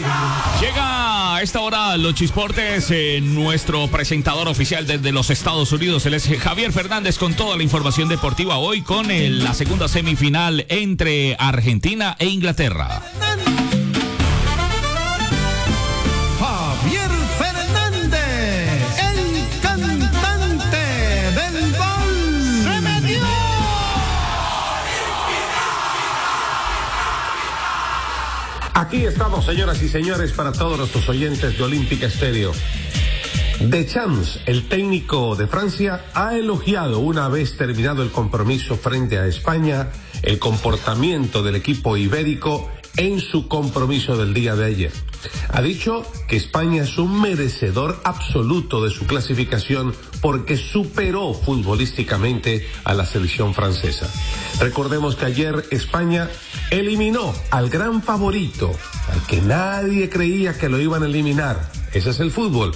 Llega a esta hora los Chisportes, nuestro presentador oficial desde los Estados Unidos. Él es Javier Fernández con toda la información deportiva hoy con la segunda semifinal entre Argentina e Inglaterra. Javier Fernández, el cantante del gol. ¡Se metió! Aquí estamos, señoras y señores, para todos nuestros oyentes de Olímpica Estéreo. Deschamps, el técnico de Francia, ha elogiado una vez terminado el compromiso frente a España el comportamiento del equipo ibérico en su compromiso del día de ayer. Ha dicho que España es un merecedor absoluto de su clasificación porque superó futbolísticamente a la selección francesa. Recordemos que ayer España eliminó al gran favorito, al que nadie creía que lo iban a eliminar. Ese es el fútbol.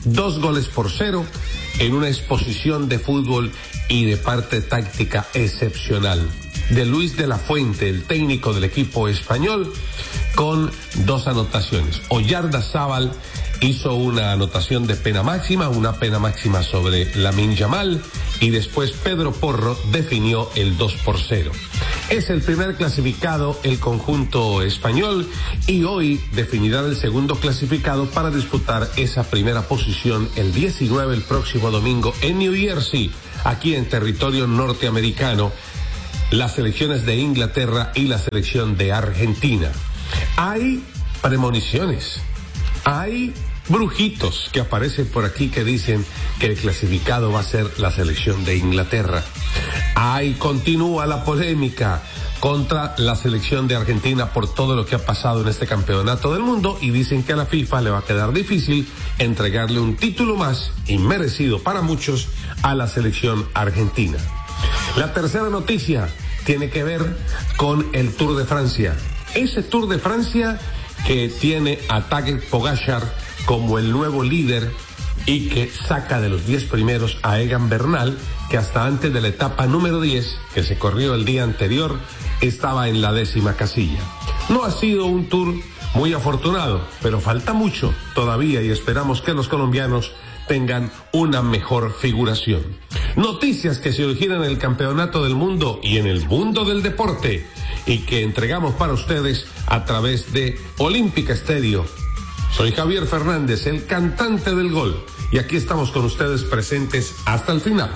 2-0 en una exposición de fútbol y de parte táctica excepcional de Luis de la Fuente, el técnico del equipo español, con 2 anotaciones. Oyarzabal hizo una anotación de pena máxima, una pena máxima sobre Lamine Yamal, y después Pedro Porro definió el 2-0. Es el primer clasificado el conjunto español y hoy definirá el segundo clasificado para disputar esa primera posición el 19, el próximo domingo en New Jersey, aquí en territorio norteamericano, las selecciones de Inglaterra y la selección de Argentina. Hay premoniciones, hay brujitos que aparecen por aquí que dicen que el clasificado va a ser la selección de Inglaterra. Ahí continúa la polémica contra la selección de Argentina por todo lo que ha pasado en este campeonato del mundo y dicen que a la FIFA le va a quedar difícil entregarle un título más, inmerecido para muchos, a la selección argentina. La tercera noticia tiene que ver con el Tour de Francia. Ese Tour de Francia que tiene a Tadej Pogačar como el nuevo líder y que saca de los 10 primeros a Egan Bernal, que hasta antes de la etapa número 10, que se corrió el día anterior, estaba en la 10ª casilla. No ha sido un Tour muy afortunado, pero falta mucho todavía y esperamos que los colombianos tengan una mejor figuración. Noticias que se originan en el campeonato del mundo y en el mundo del deporte y que entregamos para ustedes a través de Olímpica Estéreo. Soy Javier Fernández, el cantante del gol, y aquí estamos con ustedes presentes hasta el final.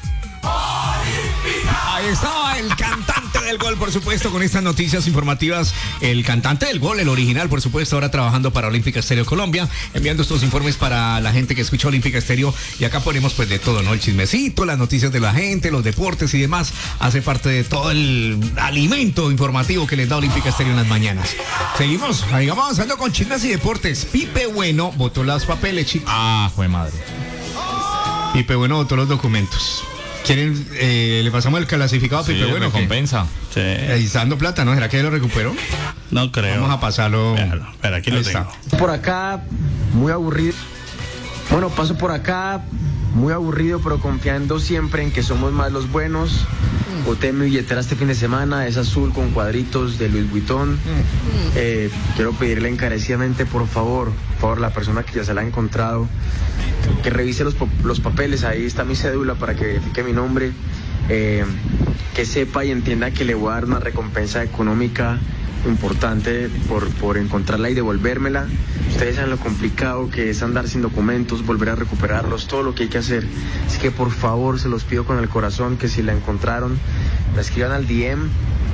Ahí está el cantante del gol, por supuesto, con estas noticias informativas. El cantante del gol, el original, por supuesto, ahora trabajando para Olímpica Estéreo Colombia, enviando estos informes para la gente que escucha Olímpica Estéreo. Y acá ponemos pues de todo, ¿no? El chismecito, las noticias de la gente, los deportes y demás. Hace parte de todo el alimento informativo que les da Olímpica Estéreo en las mañanas. Seguimos avanzando con chismes y deportes. Pipe Bueno botó los papeles, chicos. Jue madre. Pipe Bueno botó los documentos. ¿Quieren, le pasamos el clasificado a Pipe Bueno? Recompensa. Sí. Ahí está dando plata, ¿no? ¿Será que lo recuperó? No creo. Vamos a pasarlo. Pero aquí lo tengo. Por acá, muy aburrido. Bueno, paso por acá, muy aburrido, pero confiando siempre en que somos más los buenos. Boté mi billetera este fin de semana, es azul con cuadritos de Louis Vuitton. Quiero pedirle encarecidamente, por favor, la persona que ya se la ha encontrado, que revise los papeles. Ahí está mi cédula para que verifique mi nombre, que sepa y entienda que le voy a dar una recompensa económica importante por encontrarla y devolvérmela. Ustedes saben lo complicado que es andar sin documentos, volver a recuperarlos, todo lo que hay que hacer. Así que por favor, se los pido con el corazón, que si la encontraron, la escriban al DM.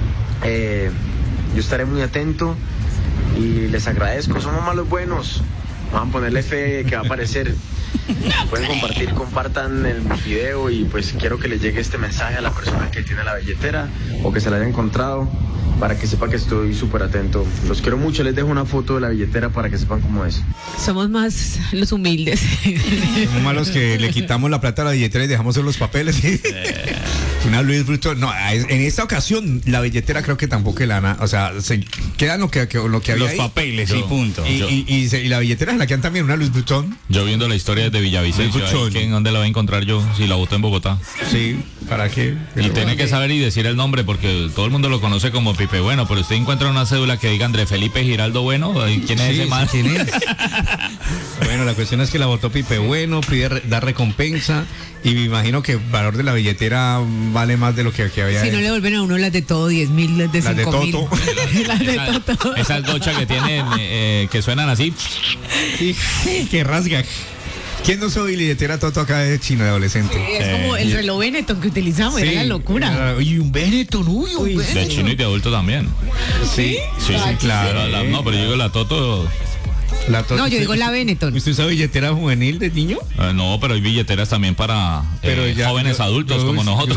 Yo estaré muy atento y les agradezco. Somos malos buenos. Vamos a ponerle fe que va a aparecer. Pueden compartir, compartan el video y pues quiero que les llegue este mensaje a la persona que tiene la billetera o que se la haya encontrado, para que sepa que estoy súper atento. Los quiero mucho, les dejo una foto de la billetera para que sepan cómo es. Somos más los humildes. Somos más los que le quitamos la plata a la billetera y dejamos solo los papeles. Una Louis Vuitton. No, en esta ocasión la billetera creo que tampoco la... O sea, se queda lo que había los ahí. papeles y punto. Y la billetera es la que dan también, una Louis Vuitton. Yo viendo la historia de Villavicencio, ¿en dónde la voy a encontrar yo si la boté en Bogotá? Sí. ¿Para qué? Y tiene que saber y decir el nombre porque todo el mundo lo conoce como Pipe Bueno, pero usted encuentra una cédula que diga André Felipe Giraldo Bueno, ¿quién es ese man? ¿Quién es? Bueno, la cuestión es que la votó Pipe Bueno, pide dar recompensa y me imagino que el valor de la billetera vale más de lo que había. Si no le vuelven a uno las de todo, 10.000, las de Las de 5.000. Toto. Las de Toto. Esas gochas que tienen, que suenan así. Sí, que rasga. ¿Quién no usó billetera Toto acá de chino de adolescente? Es como el reloj Benetton que utilizamos, era la locura. Y un Benetton, uy, un Uy, Benetton. De chino y de adulto también. Sí, Sí, claro. No, pero yo digo la Toto. La Toto. No, yo digo la Benetton. ¿Usted usa billetera juvenil de niño? No, pero hay billeteras también para jóvenes adultos como nosotros.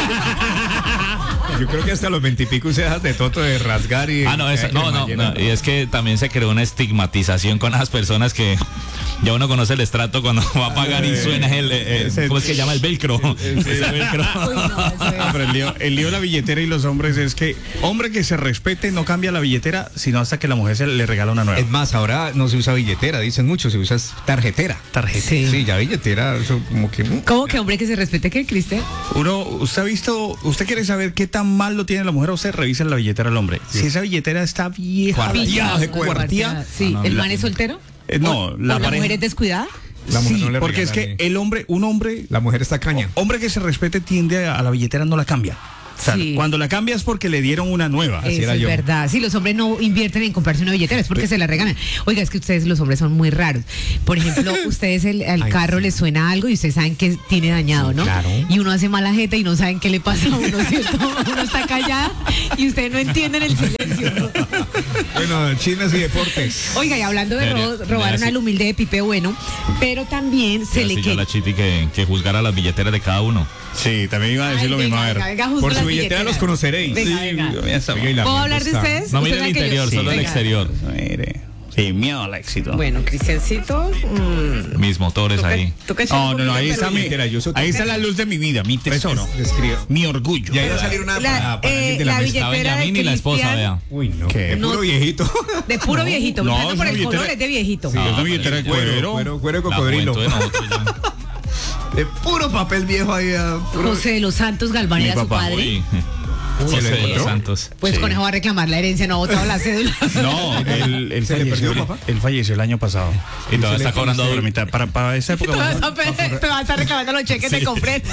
Yo creo que hasta los 20 y pico se dejan de Toto de rasgar y... No, y es que también se creó una estigmatización con las personas que ya uno conoce el estrato cuando va a pagar y suena ¿cómo es que llama? El velcro. Ese velcro. Pero el lío de la billetera y los hombres es que hombre que se respete no cambia la billetera sino hasta que la mujer se le regala una nueva. Es más, ahora no se usa billetera, dicen mucho, se usa tarjetera. Sí. Sí, ya billetera, eso como que... ¿Cómo que hombre que se respete que Cristian? Usted quiere saber qué tan mal lo tiene la mujer, usted revisa la billetera del hombre. Si esa billetera está vieja, cuartía. Sí, no, ¿el la- man es soltero? No, ¿O la la pareja. mujer es descuidada? La mujer Sí, no le porque es regala que ni- un hombre, La mujer está caña. hombre que se respete tiende a la billetera no la cambia. O sea, Sí. cuando la cambia es porque le dieron una nueva. Así Eso era es yo. verdad. Sí, los hombres no invierten en comprarse una billetera, es porque se la regalan. Oiga, es que ustedes los hombres son muy raros. Por ejemplo, ustedes al Ay, carro sí. les suena algo y ustedes saben que tiene dañado, ¿no? claro. Y uno hace mala jeta y no saben qué le pasa a uno, ¿cierto? Uno está callado y ustedes no entienden el silencio, ¿no? Bueno, chismes y deportes. Oiga, y hablando de robaron al humilde de Pipe Bueno, pero también se le yo quedó. la Chiti que juzgara las billeteras de cada uno. Sí, también iba a decir lo mismo. A ver. Por su billetera los conoceréis. Venga, venga. Oiga, y la ¿Puedo mía hablar de está- ustedes? No mire ¿Usted el sabe que yo- interior, solo el Venga. exterior. Mire. Sí, miedo al éxito. Bueno, Cristiancito. Mis motores ahí. No, ahí está Ahí está la luz de mi vida, mi tesoro, Escriba. mi orgullo. Ya iba a salir una para el de la la mesa. Está billetera de Benjamín y la esposa, Cristian, vea. Uy, no. ¿Qué? De puro No. viejito. De puro viejito. No, Empezando es por una el billetera- color es de viejito. Sí, es una billetera de cuero. Cuero de La cocodrilo. juventud de nosotros ya. De puro papel viejo ahí. Puro... José de los Santos Galván Mi era su papá, padre. Uy. ¿Se José lo de los encontró? Santos. Pues Sí. Conejo va a reclamar la herencia, no ha botado la cédula. No, él ¿Se le perdió, falleció, papá? él falleció el año pasado. Y todavía está cobrando Por adulto. mitad, para esa época. Te vas a estar reclamando los cheques de Confresa.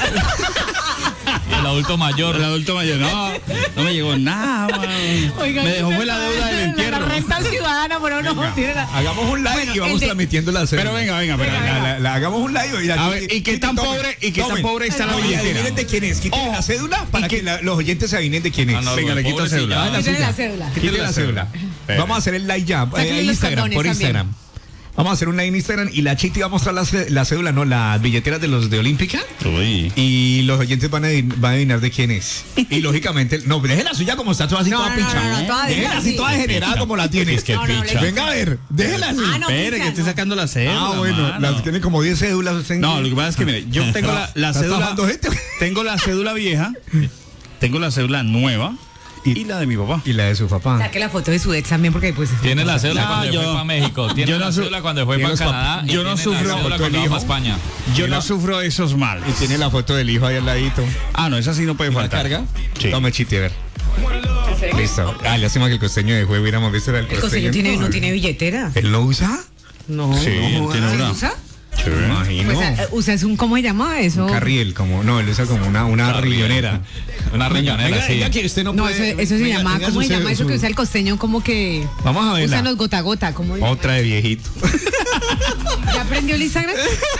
Y el adulto mayor. El adulto mayor, no me llegó nada, man. Oigan, Me dejó fue la deuda del entierro. La renta ciudadana, pero no. tiene la- Hagamos un live Bueno, y vamos el de- transmitiendo la cédula. Pero venga, pero Hagamos un live y A ver, ¿y qué tan pobre está la billetera? Adivinen de quién es. Quiten la cédula para que los oyentes se adivinen de quién es. Ah, no, Venga, le quito pobrecilla. cédula. la Quítale suya. la cédula. Quítale la cédula. Vamos a hacer el live ya. Sáquenle los Instagram, condones por también. Instagram. Vamos a hacer un live en Instagram y la Chiti va a mostrar la cédula, no, las billeteras de los de Olímpica. Uy. Y los oyentes van a adivinar de quién es. Y lógicamente, no, deje la suya como está toda así, No, toda no, pincha. no, no, toda Déjela así, así. toda degenerada como la tiene. Es que No, no, picha. Venga a ver, déjela así. Ah, no, Espere, picha, que estoy no. sacando la cédula. Bueno, mano. las tiene como 10 cédulas. Usted No, lo que pasa es que, mire, yo tengo la ¿Está cédula. estafando gente? Tengo la cédula vieja, tengo la cédula nueva y la de mi papá. Y la de su papá. Saque la foto de su ex también, porque pues. Tiene la cédula No, cuando yo- fue para México. Tiene yo no la su- cédula cuando fue tiene para los Canadá. yo y no tiene sufro la cédula por tu cuando va hijo. para España. Yo no sufro esos males. Y tiene la foto del hijo ahí al ladito. Ah, no, esa sí no puede ¿La faltar. carga? Sí. Tome Chiti, a ver. Listo. Ah, lástima que el costeño de juego hubiéramos visto era el El costeño no tiene billetera. ¿Él lo usa? No. Sí, él tiene ¿Sí una. usa? Sí. Me imagino. Pues usa es un, ¿cómo se llama eso? Un carriel, como, no, él usa como una riñonera. Una riñonera, sí. que usted No, eso se llama, ¿cómo se llama eso que usa el costeño? Como que Vamos a verla. usan los gota a gota, ¿cómo? Otra de viejito. ¿Ya aprendió el Instagram?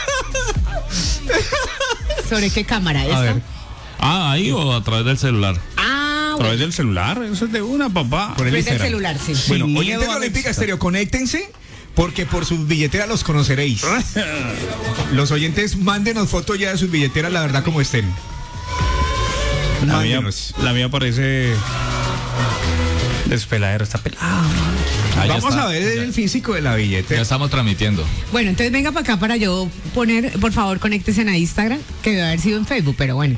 ¿Sobre qué cámara? A ¿Esta? ver. Ah, ahí o a través del celular. Ah, A través del celular, eso es de una, papá. Por el Prende el Instagram. celular, sí. Bueno, Sin oyentes miedo de a Olímpica éxito. Estéreo, conéctense porque por sus billeteras los conoceréis. Los oyentes, mándenos fotos ya de sus billeteras, la verdad, como estén. Mándenos. La mía parece despeladero, está pelada. Ahí ya Vamos está. a ver el físico de la Ya billetera. estamos transmitiendo. Bueno, entonces venga para acá para yo poner, por favor, conéctese a Instagram, que debe haber sido en Facebook, pero bueno.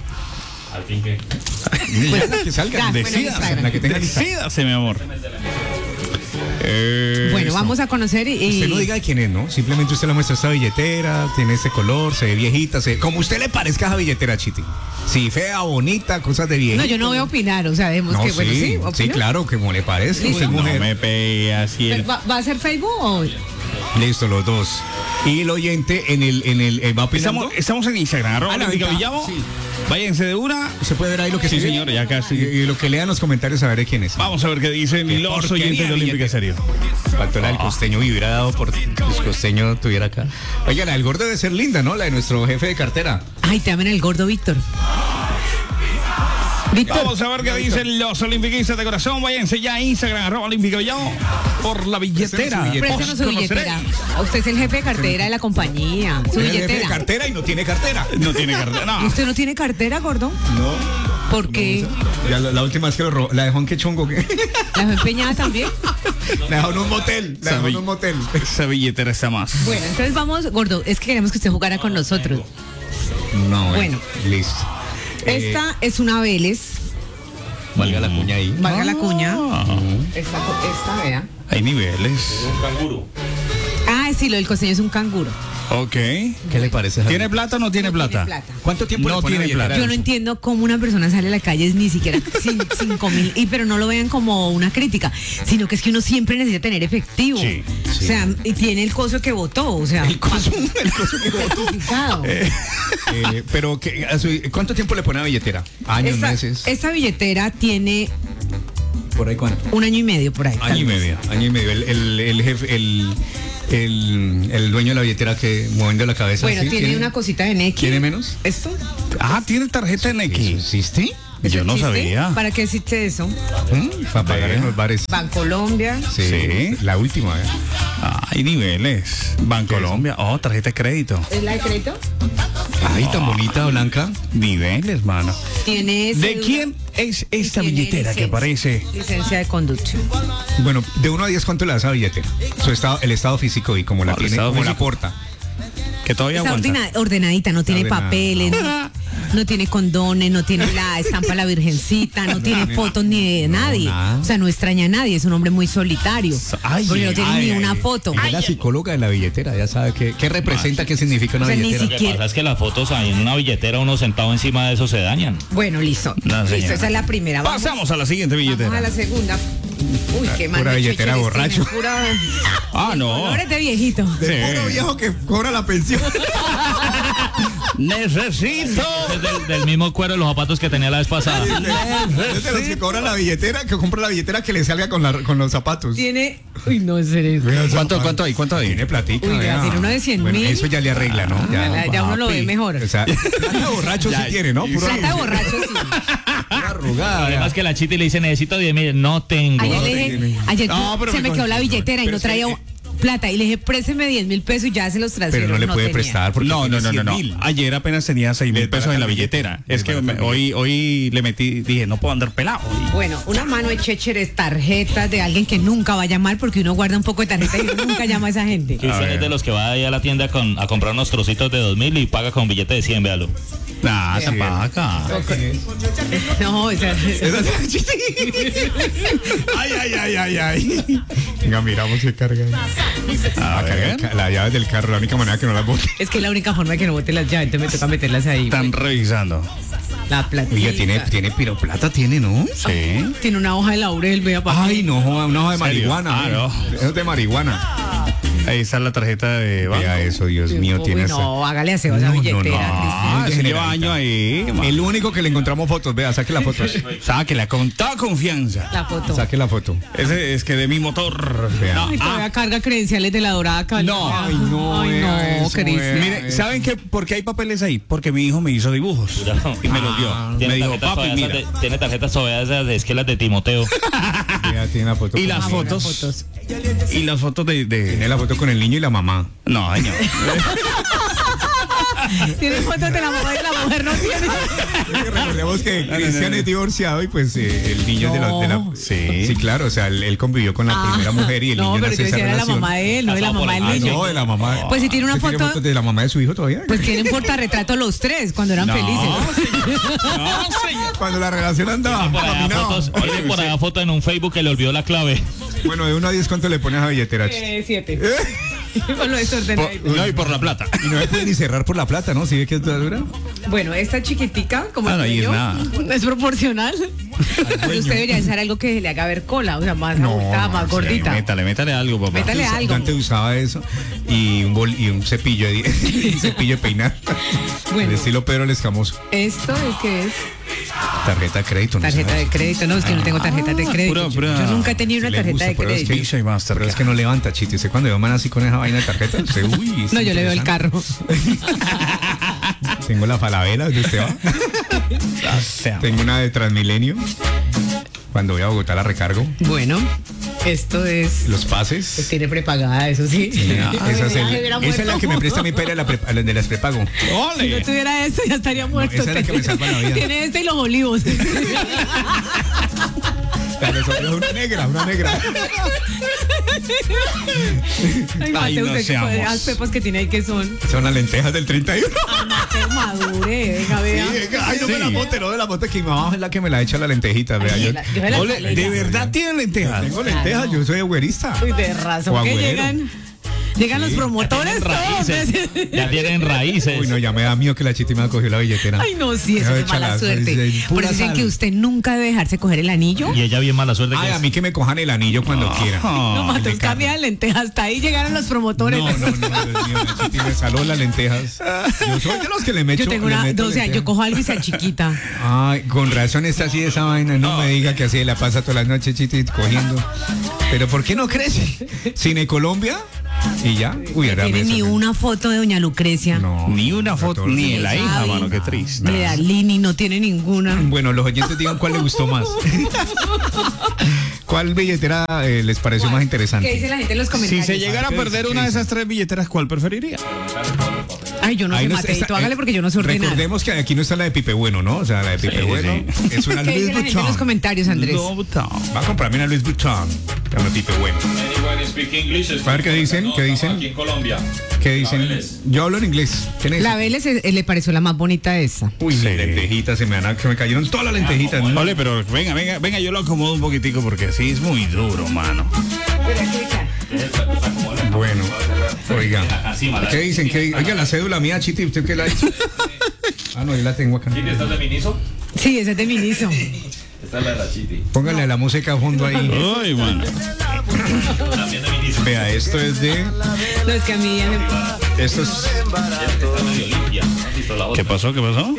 Que salga. Ya, bueno, Decídase, Instagram. la que tenga Decídase, mi amor. Bueno, vamos a conocer y... Usted no diga de quién es, ¿no? Simplemente usted le muestra esta billetera, tiene ese color, se ve viejita, como usted le parezca esa billetera, Chiti. Sí, fea, bonita, cosas de viejita. No, yo no voy a opinar, o sea, dejemos No, que, bueno, sí, sí, claro, como le parece. Listo. Usted es mujer. No me pegue así. ¿Va a ser Facebook o...? Listo, los dos. Y el oyente en el va opinando. Estamos en Instagram, la Olímpica verdad, Villavo. sí. Váyanse de una. Se puede ver ahí lo que Sí, escribe? señor, ya casi. Y lo que lean los comentarios a ver de quién es. Vamos a ver qué dicen Qué los porquería oyentes de Olímpica billetera. Estéreo. Faltó la del costeño y hubiera dado por el costeño tuviera acá. Oiga, la del gordo debe ser linda, ¿no? La de nuestro jefe de cartera. Ay, te aman el gordo Víctor. Víctor. Vamos a ver qué dicen los olimpiquistas de corazón. Váyanse ya a Instagram, @Olímpica Villavo, por la billetera. Préstenos su billetera. Usted es el jefe de cartera de la compañía. Su Es el jefe de billetera. cartera y no tiene cartera. No tiene cartera. ¿Y No. usted no tiene cartera, gordo? No. ¿Por qué? Ya la última vez que lo robó, la dejó en qué chongo. ¿La dejó empeñada también? La dejó en un motel. La dejó en un motel. Esa billetera está más. Bueno, entonces vamos, gordo, es que queremos que usted jugara con nosotros. No, Bueno. Listo. Esta es una Vélez, Valga la cuña ahí. valga la cuña. Ah, Esta, vea. hay niveles. Ah, sí, lo del costeño es un canguro. Ok. ¿Qué le parece? Javi? ¿Tiene plata o no tiene No plata? tiene plata. ¿Cuánto tiempo No le pone tiene billetera? plata. Yo no entiendo cómo una persona sale a la calle ni siquiera sin 5.000, pero no lo vean como una crítica, sino que es que uno siempre necesita tener efectivo. Sí, O sea, y tiene el coso que votó, o sea, El coso que certificado. pero ¿cuánto tiempo le pone a la billetera? Años, meses. Esta billetera tiene ¿Por ahí cuánto? 1 año y medio por ahí. Año y medio. Año y medio. El jefe, el dueño de la billetera que moviendo la cabeza. Bueno, ¿sí? tiene una cosita de Nequi. ¿Tiene menos? ¿Esto? Ah, tiene tarjeta en ¿Eso X. existe? ¿Eso Yo no existe? sabía. ¿Para qué existe eso? Para pagar en los bares. Bancolombia. Sí. Sí. La última, ¿eh? Ah, hay niveles. Bancolombia. Oh, tarjeta de crédito. ¿Es la de crédito? Ay, tan bonita, Blanca. Niveles, mano. Tiene ¿De cédula quién es esta y tiene billetera que licencia. aparece? Licencia de conducción. Bueno, de 1 a 10, ¿cuánto le das a la billetera? El estado físico y cómo la El tiene, estado cómo la físico. porta. Que todavía Está aguanta. ordenadita, no tiene ordenada. papeles, no tiene condones, no tiene la estampa de la virgencita, no tiene fotos ni de nadie. nada. O sea, no extraña a nadie, es un hombre muy solitario. Ay, Porque no tiene ay, ni ay, una ay. foto. Es la psicóloga de la billetera, ya sabe qué representa, qué significa una O sea, ni billetera. siquiera- Lo que pasa es que las fotos ahí en una billetera, uno sentado encima de eso se dañan. Bueno, listo. No, Listo, señora. esa es la primera. Pasamos a la siguiente billetera. Vamos a la segunda. Uy, qué mal. Pura billetera borracho. Pura... Ah, no. Colores de viejito. Sí. Puro viejo que cobra la pensión. Necesito. Es del mismo cuero de los zapatos que tenía la vez pasada. Es de los que cobran la billetera, que compra la billetera que le salga con los zapatos. Tiene. Uy, no, en serio. ¿Cuánto hay? ¿Cuánto hay? Tiene platica. Uy, vea. tiene uno de 100.000. Bueno, eso ya le arregla, ¿no? Ya uno lo ve papi. mejor. O sea, plata borracho sí tiene, ¿no? Puro Plata de borracho, sí. pura arrugada. Además que la chita le dice, necesito 10,000. No tengo. Ayer le dije, ayer No, pero se me me quedó la billetera y pero no traía sí, plata. Y le dije, présteme 10.000 pesos y ya se los transfiero. Pero no le puede tenía. prestar porque No. tiene 100,000. Ayer apenas tenía 6.000 pesos en la billetera. Es que hoy le metí, dije, no puedo andar pelado. Bueno, una mano de chécheres, tarjetas de alguien que nunca va a llamar porque uno guarda un poco de tarjeta y uno nunca llama a esa gente. Cristian es de los que va ahí a la tienda a comprar unos trocitos de 2,000 y paga con billete de 100, véalo. Nah, tapaca. No, esa, Ay. Venga, miramos qué carga. A ver. La llave del carro, la única manera que no las bote. es que la única forma de que no bote las llaves, entonces me toca meterlas ahí. Están revisando. La plata. Oiga, tiene piroplata, tiene, ¿no? Sí. Tiene una hoja de laurel, vea para Ay, no, joda, una hoja de ¿Serio? marihuana. Ah, no. Eso es de marihuana. Ahí está la tarjeta de banco. Vea eso, Dios mío, tiene esa. No, hágale aseo a esa No, no, billetera, no. Cristina. Ah, Muy se lleva generalita. años ahí. El único que le encontramos fotos, vea, saque la foto. Sáquela con toda confianza. La foto. Saque la foto. Ese es que de mi motor. Vea. No, Ay, todavía carga credenciales de la dorada Cali. No. Ay, no, eso, Cristina. Mire, ¿saben qué? ¿Por qué hay papeles ahí? Porque mi hijo me hizo dibujos y me los dio. Me Tiene dijo, tarjetas papi, todavía mira. tiene tarjetas todavía esas de esquelas de Timoteo. Vea, tiene la foto. Y las Ah, buenas fotos. Y las fotos de. Tiene la foto con el niño y la mamá. No, señor. Tiene fotos de la mamá y la mujer no tiene. Recordemos que Cristian es divorciado y pues el niño de la... Sí, claro, o sea, él convivió con la primera mujer y el niño pero nace yo esa decía de la relación. mamá de él, no de la mamá del niño. No, de la mamá. Pues si tiene una ¿Usted tiene foto fotos de la mamá de su hijo todavía? Pues tienen portarretrato los tres cuando eran felices. Cuando la relación andaba Por allá fotos, oye, por allá foto en un Facebook que le olvidó la clave. Bueno, de 1 a 10, ¿cuánto le pones a billetera? 7. Por lo desordenadito. No, y por la plata. Y no me puede ni cerrar por la plata, ¿no? ¿Sí ve que es dura? Bueno, esta chiquitica, como el ahí es cuello, nada. es proporcional. Pero usted debería usar algo que le haga ver cola, o sea, más abultada, más gordita. Métale algo, papá. Métale algo. Yo antes usaba eso y un cepillo un cepillo de peinar. Bueno. El estilo Pedro el Escamoso. Esto es que es Tarjeta de crédito, ¿no tarjeta sabes? de crédito. No, es que no tengo tarjeta de crédito. pura. Yo nunca he tenido una Le tarjeta gusta, de pero es que- crédito. Visa y Mastercard. Pero es que no levanta, Chito. Usted cuando veo man así con esa vaina de tarjeta, usted, uy. No, yo le veo el carro. Tengo la Falabella, ¿dónde usted va? Tengo una de Transmilenio. Cuando voy a Bogotá la recargo. Bueno, esto es. Los pases. Tiene prepagada, eso sí. Esa es, Ay, hubiera esa es la muerto. que me presta mi pera de las prepago. Si no tuviera esto, ya estaría muerto. esa es la que me salva la vida. Tiene este y los olivos. Una negra. Ay, Mateo, no usted seamos. las pepas que tiene ahí que son. Son las lentejas del 31. Mateo, madure, venga, vea. Ay, no me la bote, no me la bote, que mi mamá es la que me la echa la lentejita. Vea, yo Yo me la Ole, salé ¿de ya. verdad tienen lentejas? tengo lentejas, yo soy agüerista. Uy, de razón O que agüero. llegan los promotores todos. Raíces. Ya tienen raíces. Uy, no, ya me da miedo que la chiti me cogió la billetera. Ay, no, sí, eso Ya, es mala échala, suerte. es Por pura eso dicen sal. que usted nunca debe dejarse coger el anillo. Y ella bien mala suerte que Ay, a es. mí que me cojan el anillo cuando quieran. No, Mateo, de carne. cambia de lentejas. Hasta ahí llegaron los promotores. No, Dios mío, la chiti me saló las lentejas. Yo soy de los que le meto. Yo tengo le una, meto o sea, yo lentejas. cojo algo y sea chiquita. Ay, con razón está así esa vaina. No me diga que así la pasa todas las noches, chiti, cogiendo. Pero ¿por qué no crece? Cine Colombia y ya. Uy, ahora Tiene me ni una foto de doña Lucrecia. No, Ni una foto, ni de la hija, sabe. mano, qué triste. De Dalini no tiene ninguna. Bueno, los oyentes digan cuál les gustó más. ¿Cuál billetera les pareció más ¿Qué interesante? dice la gente en los Si comentarios? se llegara a perder una de esas 3 billeteras, ¿cuál preferiría? Ay, yo no Ahí sé, no Mateito, está- hágale porque yo no sé ordenar. Recordemos que aquí no está la de Pipe Bueno, ¿no? O sea, la de Pipe Bueno es una ¿Qué Louis dice la gente en los Vuitton. comentarios, Andrés? Louboutin. Va a comprarme una Louis Vuitton. Llama Pipe Bueno. A ver qué dicen, qué dicen. Aquí en Colombia. ¿Qué dicen? Yo hablo en inglés. ¿Quién es? La Vélez le pareció la más bonita esa. Uy, mis lentejitas, se me cayeron todas las lentejitas. ¿no? Ole, pero venga, yo lo acomodo un poquitico porque sí es muy duro, mano. Bueno, oiga. Así, mala. ¿Qué dicen? Oiga, la cédula mía, Chiti, ¿usted qué la ha hecho? Ah, no, yo la tengo acá. ¿Estás de Miniso? Sí, ese es de Miniso. Esta es la de la Chiti. Póngale la música a fondo ahí. Uy, mano. También de Miniso. Vea, esto es de. No, es que a mí ya me... Esto es. Está medio limpia. ¿Listo la otra? ¿Qué pasó?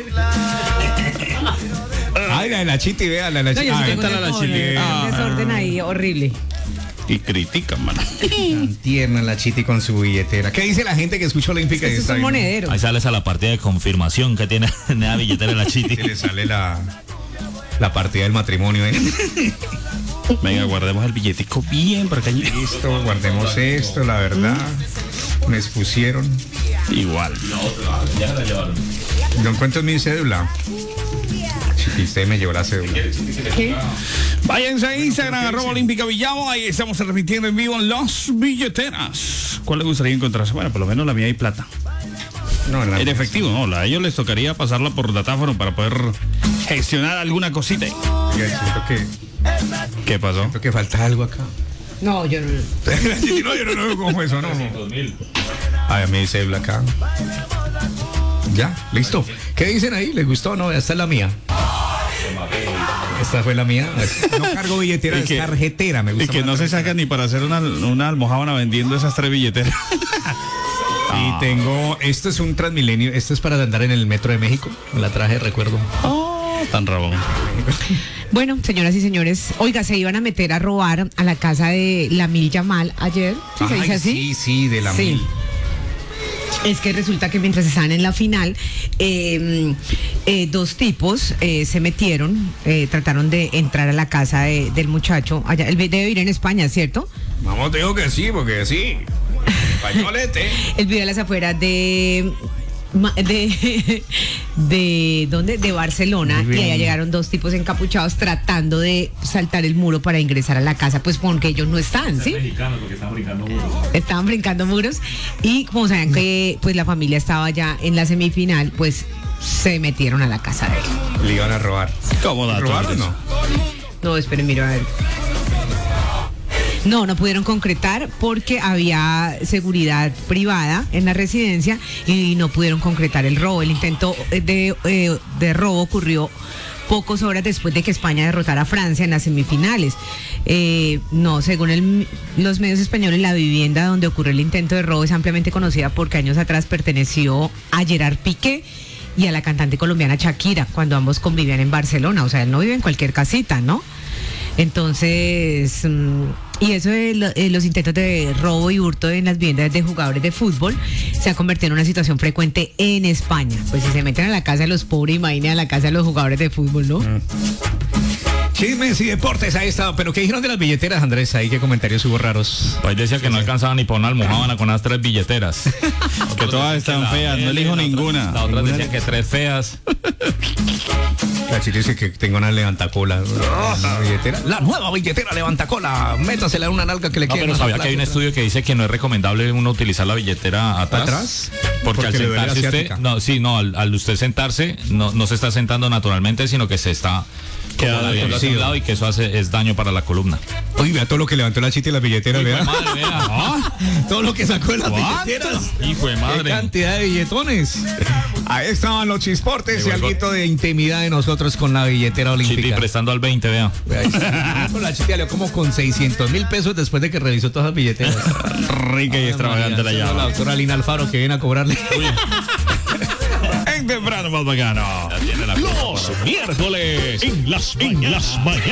Ay, la de la Chiti, vea, la de la No, Chiti. yo sí Ah, tengo esta un la desorden, chile. un desorden ahí horrible. Y critican, mano. tan tierna la Chiti con su billetera. ¿Qué dice la gente que escucha Olímpica? Eso es Está un bien. monedero. Ahí sales a la partida de confirmación que tiene en la billetera de la Chiti. Que le sale la partida del matrimonio. Venga, guardemos el billetico bien para que Listo, guardemos esto, la verdad. Me expusieron. igual. Ya la llevaron. ¿Don cuánto es mi cédula? Chiti, usted me llevó la cédula. ¿Qué? Váyanse a Instagram, @Olímpica Villavo. Ahí estamos transmitiendo en vivo las billeteras. ¿Cuál les gustaría encontrarse? Bueno, por lo menos la mía hay plata. No, en la En efectivo, no. A ellos les tocaría pasarla por datáfono para poder gestionar alguna cosita. ¿Qué pasó? Siento que falta algo acá. No, yo no. Chiti, no, yo no veo cómo eso, no. 2.000. A ver, mi cédula acá. Ya, listo. ¿Qué dicen ahí? ¿Les gustó o no? Esta es la mía. Esta fue la mía. No cargo billetera, Y es que- tarjetera. Me gusta Y que más no la se tarjetera. sacan ni para hacer una almohábana vendiendo esas 3 billeteras. Y tengo, esto es un Transmilenio, esto es para andar en el metro de México. Me la traje, recuerdo. Tan rabón. Bueno, señoras y señores, oiga, se iban a meter a robar a la casa de Lamil Yamal ayer. ¿Sí se dice Ay, así? sí, de la Sí. mil. Es que resulta que mientras estaban en la final, dos tipos se metieron, trataron de entrar a la casa del muchacho. Allá, él debe vivir en España, ¿cierto? Vamos, te digo que sí, porque sí. Españolete. Él vive a las afueras de de Barcelona, y allá llegaron 2 tipos encapuchados tratando de saltar el muro para ingresar a la casa, pues porque ellos no están, ¿sí? Mexicanos, porque estaban brincando muros. Estaban brincando muros, y como sabían que pues la familia estaba ya en la semifinal, pues se metieron a la casa de él. Le iban a robar. ¿Cómo da? ¿Robaron o no? No, esperen, mira, a ver. No pudieron concretar porque había seguridad privada en la residencia y no pudieron concretar el robo. El intento de robo ocurrió pocas horas después de que España derrotara a Francia en las semifinales. Según los medios españoles, la vivienda donde ocurrió el intento de robo es ampliamente conocida porque años atrás perteneció a Gerard Piqué y a la cantante colombiana Shakira, cuando ambos convivían en Barcelona. O sea, él no vive en cualquier casita, ¿no? Entonces, y eso de los intentos de robo y hurto en las viviendas de jugadores de fútbol se ha convertido en una situación frecuente en España. Pues si se meten a la casa de los pobres, imaginen a la casa de los jugadores de fútbol, ¿no? Chismes y deportes, ahí está. Pero ¿qué dijeron de las billeteras, Andrés? Ahí, ¿qué comentarios hubo raros? Pues decía que no alcanzaban ni para una almohábana con las 3 billeteras. Que todas están feas, no elijo ninguna. La otra decía que 3 feas. La chica dice que tengo una levantacola. La billetera. La nueva billetera levantacola. Métasela en una nalga que le quede. Pero sabía que hay un estudio que dice que no es recomendable uno utilizar la billetera atrás. Porque al sentarse usted, al usted sentarse, no se está sentando naturalmente, sino que se está quedando hacia un lado, y que eso es daño para la columna. Oye, vea todo lo que levantó la chita y las billeteras, vea. Madre, vea. Todo lo que sacó de las billeteras. Hijo de madre. Qué cantidad de billetones. Ahí estaban los chisportes y algo de intimidad de nosotros con la billetera olímpica. Chiti prestando al 20, vea. Con la chita le como con 600,000 pesos después de que revisó todas las billeteras. Rica y extravagante la llave. La doctora Lina Alfaro que viene a cobrarle. En temprano más bacano. Los miércoles en las mañanas.